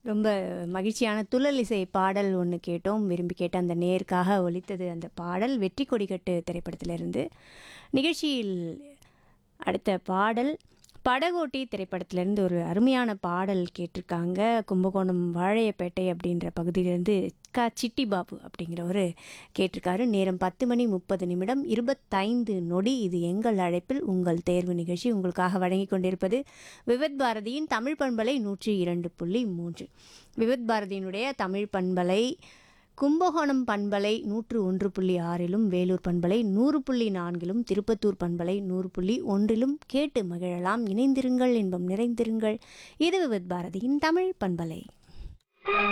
ரொம்ப மகிழ்ச்சியான துள்ளல் இசை பாடல் ஒன்று கேட்டோம். விரும்பி கேட்ட அந்த நேயருக்காக ஒலித்தது அந்த பாடல் வெற்றி கொடிக்கட்டு திரைப்படத்திலிருந்து. நிகழ்ச்சியில் அடுத்த பாடல் படகோட்டி திரைப்படத்திலேருந்து ஒரு அருமையான பாடல் கேட்டிருக்காங்க. கும்பகோணம் வாழையப்பேட்டை அப்படின்ற பகுதியிலேருந்து சிட்டி பாபு அப்படிங்கிறவர் கேட்டிருக்காரு. நேரம் 10:30 25 நொடி. இது எங்கள் அழைப்பில் உங்கள் தேர்வு நிகழ்ச்சி உங்களுக்காக வழங்கி கொண்டிருப்பது விவித் பாரதியின் தமிழ் பண்பலை 102.3. விவித் பாரதியினுடைய தமிழ் பண்பலை கும்பகோணம் பண்பலை 101.6லும், வேலூர் பண்பலை 100.4லும், திருப்பத்தூர் பண்பலை 100.1லும் கேட்டு மகிழலாம். இணைந்திருங்கள், இன்பம் நிறைந்திருங்கள். இது விவித் பாரதியின் தமிழ் பண்பலை.